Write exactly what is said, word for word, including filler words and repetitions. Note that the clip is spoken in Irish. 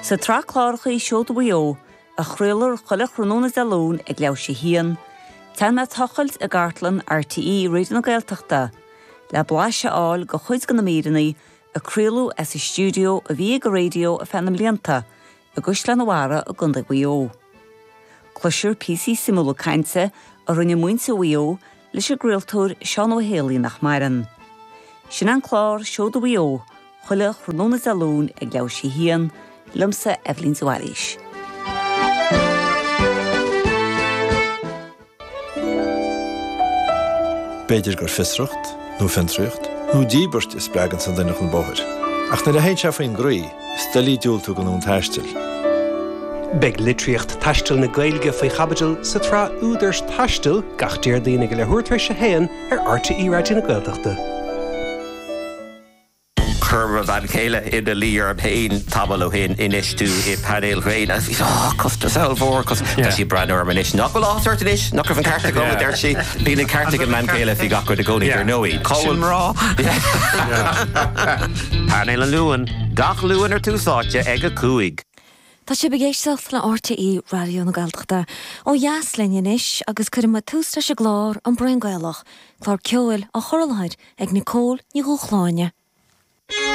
Sa tra chlárchaí seoda bhuió, a chruilir chuile chrúnóna zalún ag leabh sé hían, tan na tochailt a gartlan R T E réidir na Gaeltachta, le bláise áil go chuid go na míreannaí a cruilú as i stúdio a bhí go radio a fenam líanta, a gusle na mhara a gunda bhuió. Clusir P C simúla cainte a rinne muinte bhuió leis a griltúr Seán Ó Héalaí nach mairan. Sin an chlár seoda bhuió, chuile chrúnóna zalún ag leabh sé hían, Lumsa Evelyn Zualis. Beidir gur fisrucht, nó fintrucht, nó díbert is bregan san duine an bóthir. Ach na a héint se faoin groí, stelí dúil tú go nún taistil. Beg litriocht taistil na gailge faoi chabadil sa tra údars taistil gach déir daoine go le thuirtar se héan ar R T E ráidí na Gaeltachta. Curva van Kayla in the Lear Pain Tabalo in in Ishtu in Panel Rain as he oh Costa Salvor cause she brand or manish not well author to this not from Cartigan yeah. There she being in Cartigan man Kayla if you got good to go near no eat Colin raw Panel and Lewin Gach Lewin or two thought you egg a cooig. Tá sé begéisteach le R T E radio na Gaeltachta ó jaas lein inis agus cuirim tústra se glár an brein gaelach clár ceil a choralhaid ag Nicole ní go chláine.